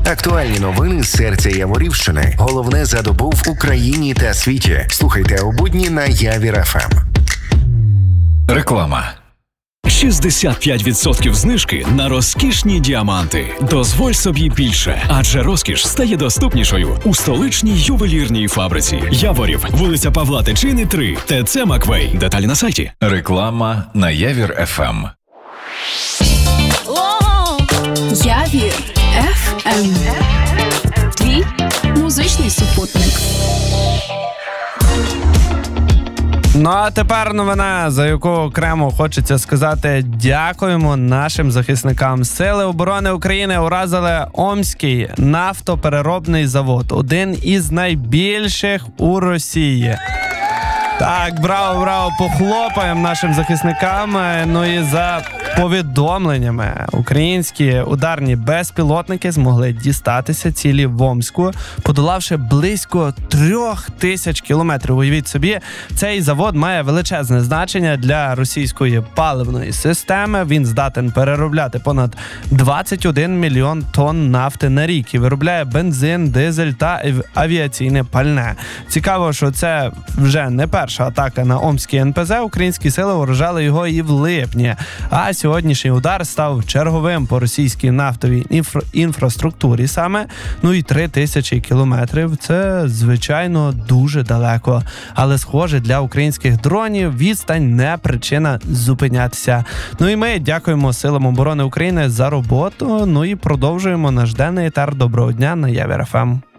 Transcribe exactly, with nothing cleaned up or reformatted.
Актуальні новини з серця Яворівщини. Головне за добу в Україні та світі. Слухайте у будні на Явір еф ем. Реклама. шістдесят п'ять відсотків знижки на розкішні діаманти. Дозволь собі більше, адже розкіш стає доступнішою у столичній ювелірній фабриці. Яворів, вулиця Павла Тичини, три, ТЦ Маквей. Деталі на сайті. Реклама на Явір еф ем. Явір еф ем. Твій музичний супутник. Ну а тепер новина, за яку окремо хочеться сказати дякуємо нашим захисникам. Сили оборони України уразили Омський нафтопереробний завод, один із найбільших у Росії. Так, браво, браво, похлопаємо нашим захисникам. Ну і за повідомленнями, українські ударні безпілотники змогли дістатися цілі в Омську, подолавши близько трьох тисяч кілометрів. Уявіть собі, цей завод має величезне значення для російської паливної системи. Він здатен переробляти понад двадцять один мільйон тонн нафти на рік і виробляє бензин, дизель та авіаційне пальне. Цікаво, що це вже не перша атака на Омський ен пе зет. Українські сили уражали його і в липні. А сьогоднішній удар став черговим по російській нафтовій інфра- інфраструктурі саме. Ну і три тисячі кілометрів – це, звичайно, дуже далеко. Але, схоже, для українських дронів відстань не причина зупинятися. Ну і ми дякуємо Силам оборони України за роботу. Ну і продовжуємо наш денний етер. Доброго дня на Явір еф ем.